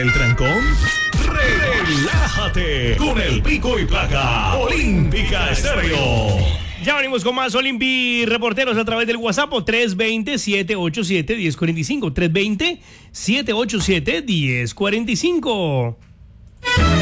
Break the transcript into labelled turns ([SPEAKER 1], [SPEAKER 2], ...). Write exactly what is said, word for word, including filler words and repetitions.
[SPEAKER 1] el trancón? Relájate con el pico y placa Olímpica Estéreo.
[SPEAKER 2] Ya venimos con más Olimpi reporteros a través del WhatsApp tres dos cero, siete ocho siete, uno cero cuatro cinco. tres dos cero, siete ocho siete, uno cero cuatro cinco.